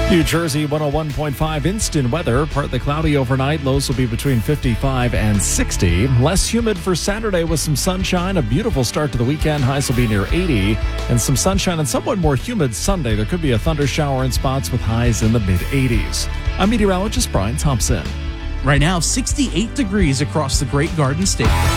New Jersey 101.5 instant weather. Partly cloudy overnight. Lows will be between 55 and 60. Less humid for Saturday with some sunshine. A beautiful start to the weekend. Highs will be near 80. And some sunshine and somewhat more humid Sunday. There could be a thunder shower in spots with highs in the mid-80s. I'm meteorologist Brian Thompson. Right now, 68 degrees across the Great Garden State.